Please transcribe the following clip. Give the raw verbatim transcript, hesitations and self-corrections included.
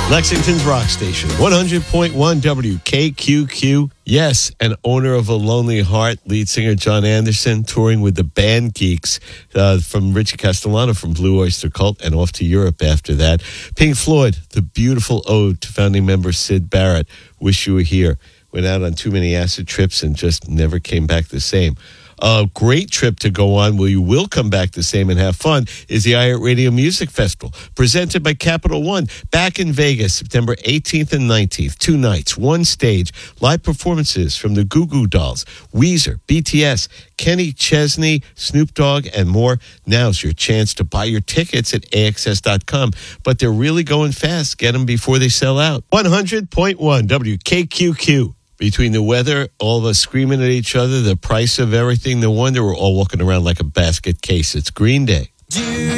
Lexington's rock station, one hundred point one W K Q Q. Yes, an owner of a lonely heart, lead singer John Anderson, touring with the Band Geeks uh, from Richie Castellano from Blue Oyster Cult and off to Europe after that. Pink Floyd, the beautiful ode to founding member Syd Barrett, Wish You Were Here. Went out on too many acid trips and just never came back the same. A great trip to go on where you will come back the same and have fun is the iHeartRadio Music Festival, presented by Capital One, back in Vegas, September eighteenth and nineteenth. Two nights, one stage, live performances from the Goo Goo Dolls, Weezer, B T S, Kenny Chesney, Snoop Dogg, and more. Now's your chance to buy your tickets at A X S dot com, but they're really going fast. Get them before they sell out. one hundred point one W K Q Q. Between the weather, all of us screaming at each other, the price of everything, no wonder we're all walking around like a basket case. It's Green Day. Do